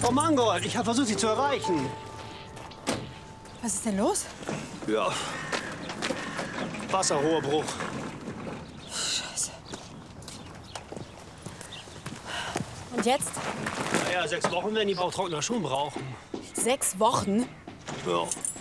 Frau Mangold, ich habe versucht, Sie zu erreichen. Was ist denn los? Ja. Wasserrohrbruch. Scheiße. Und jetzt? Naja, 6 Wochen werden die Bautrockner schon brauchen. 6 Wochen? Ja.